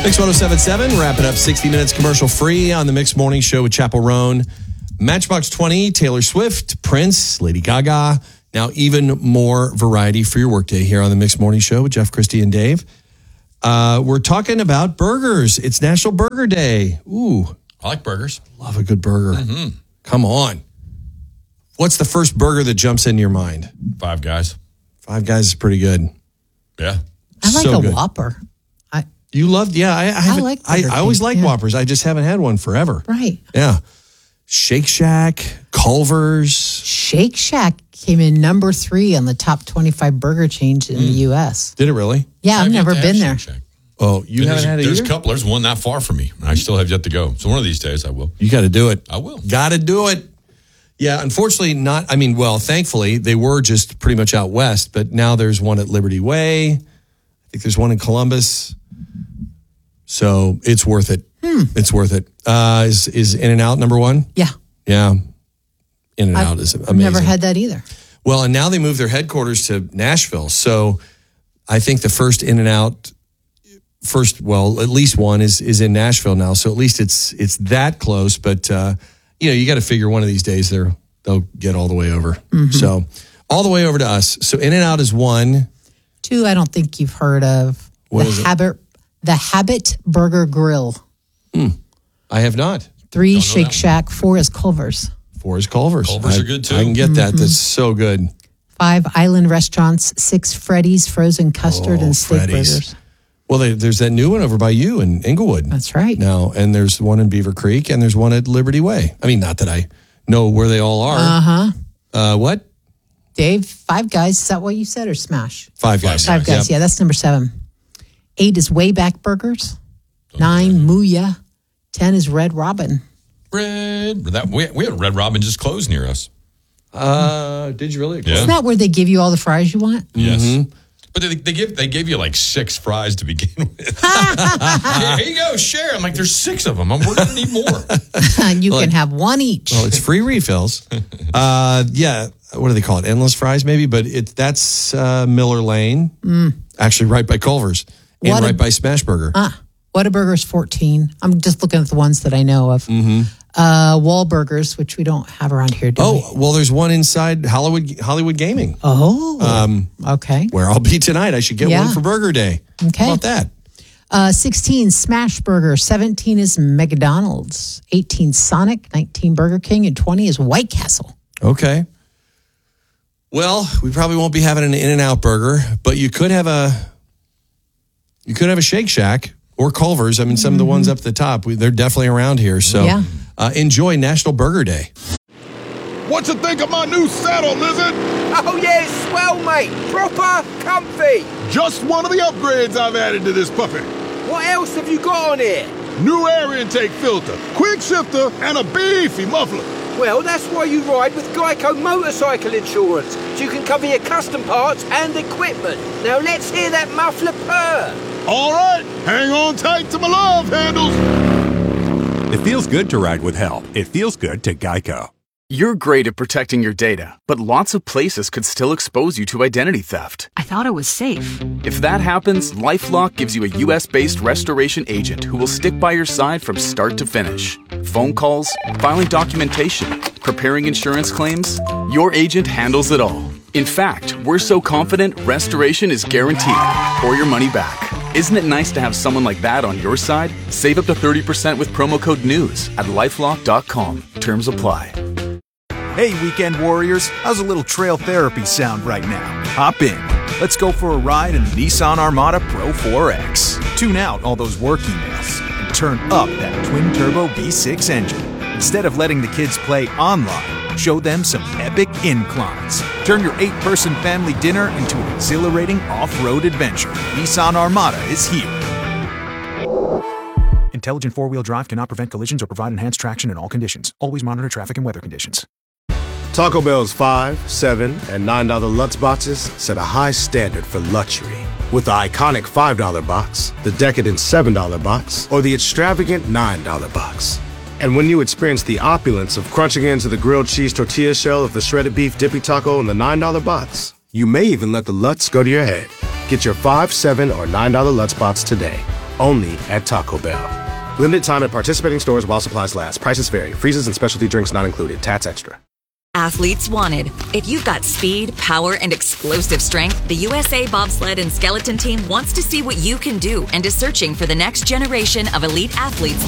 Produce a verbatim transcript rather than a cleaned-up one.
Mix one oh seven point seven, wrapping up sixty minutes commercial free on the Mix Morning Show with Chappell Roan. Matchbox twenty, Taylor Swift, Prince, Lady Gaga. Now even more variety for your workday here on the Mix Morning Show with Jeff, Christy, and Dave. Uh, we're talking about burgers. It's National Burger Day. Ooh. I like burgers. Love a good burger. Mm-hmm. Come on. What's the first burger that jumps into your mind? Five Guys. Five Guys is pretty good. Yeah. I like So a good. Whopper. I You loved, yeah. I, I, haven't, like I, Burger I always King, like yeah. Whoppers. I just haven't had one forever. Right. Yeah. Shake Shack, Culver's. Shake Shack came in number three on the top twenty-five burger chains in Mm. the U S. Did it really? Yeah, I've I've yet never to been have there. Shake Shack. Oh, you And haven't there's, had it There's a either? couple. There's one not far from me. I still have yet to go. So one of these days I will. You got to do it. I will. Got to do it. Yeah, unfortunately not. I mean, well, thankfully, they were just pretty much out west, but now there's one at Liberty Way. I think there's one in Columbus. So it's worth it. Hmm. It's worth it. Uh, is is In-N-Out number one? Yeah. Yeah. In-N-Out I've is amazing. never had that either. Well, and now they moved their headquarters to Nashville. So I think the first In-N-Out, first, well, at least one is is in Nashville now. So at least it's it's that close. But, uh, you know, you got to figure one of these days they're, they'll get all the way over. Mm-hmm. So all the way over to us. So In-N-Out is one. Two, I don't think you've heard of. What the is it? Habit, the Habit Burger Grill. I have not. Three, know Shake that. Shack. Four is Culver's. Four is Culver's. Culver's I- are good, too. I can get that. Mm-hmm. That's so good. Five, Island Restaurants. Six, Freddy's Frozen Custard Oh, and Steak Freddy's. Burgers. Well, they, there's that new one over by you in Inglewood. That's right. Now, and there's one in Beaver Creek, and there's one at Liberty Way. I mean, not that I know where they all are. Uh-huh. Uh, what? Dave, Five Guys. Is that what you said or Smash? Five Guys. Five Guys. Yep. Yeah, that's number seven. Eight is Wayback Burgers. Nine, Mooya. Ten is Red Robin. Red. That, we, we had a Red Robin just closed near us. Uh, did you really? Yeah. Isn't that where they give you all the fries you want? Yes. But they, they give they gave you like six fries to begin with. Here, here you go, share. I'm like, there's six of them. I'm, we're going to need more. And you can have one each. Well, it's free refills. uh, yeah. What do they call it? Endless fries, maybe? But it that's uh, Miller Lane. Actually, right by Culver's. And What a- right by Smashburger. Ah, Whataburger's fourteen. I'm just looking at the ones that I know of. Mm-hmm. Uh, Wahlburgers, which we don't have around here, do we? Oh, well, there's one inside Hollywood Hollywood Gaming. Oh. Um, okay. Where I'll be tonight. I should get Yeah. one for Burger Day. Okay. How about that? Uh, sixteen, Smash Burger. seventeen is McDonald's. eighteen, Sonic. nineteen, Burger King. And twenty is White Castle. Okay. Well, we probably won't be having an In-N-Out burger, but you could have a you could have a Shake Shack or Culver's. I mean, some of the ones up at the top, we, they're definitely around here. So Yeah. uh, enjoy National Burger Day. What you think of my new saddle, Lizard? Oh yeah, it's swell, mate. Proper comfy. Just one of the upgrades I've added to this puppy. What else have you got on here? New air intake filter, quick shifter, and a beefy muffler. Well, that's why you ride with Geico Motorcycle Insurance, so you can cover your custom parts and equipment. Now let's hear that muffler purr. All right, hang on tight to my love handles. It feels good to ride with help. It feels good to Geico. You're great at protecting your data, but lots of places could still expose you to identity theft. I thought it was safe. If that happens, LifeLock gives you a U S-based restoration agent who will stick by your side from start to finish. Phone calls, filing documentation, preparing insurance claims, your agent handles it all. In fact, we're so confident restoration is guaranteed or your money back. Isn't it nice to have someone like that on your side? Save up to thirty percent with promo code NEWS at lifelock dot com. Terms apply. Hey, weekend warriors, how's a little trail therapy sound right now? Hop in. Let's go for a ride in the Nissan Armada Pro four X. Tune out all those work emails and turn up that twin-turbo V six engine. Instead of letting the kids play online, show them some epic inclines. Turn your eight-person family dinner into an exhilarating off-road adventure. Nissan Armada is here. Intelligent four-wheel drive cannot prevent collisions or provide enhanced traction in all conditions. Always monitor traffic and weather conditions. Taco Bell's five, seven, and nine dollar Lutz boxes set a high standard for luxury. With the iconic five dollar box, the decadent seven dollar box, or the extravagant nine dollar box. And when you experience the opulence of crunching into the grilled cheese tortilla shell of the shredded beef dippy taco in the nine dollar box, you may even let the Lutz go to your head. Get your five, seven, or nine dollar Lutz box today. only at Taco Bell. Limited time at participating stores while supplies last. Prices vary. Freezes and specialty drinks not included. Tats extra. Athletes wanted. If you've got speed, power, and explosive strength, the U S A Bobsled and Skeleton Team wants to see what you can do and is searching for the next generation of elite athletes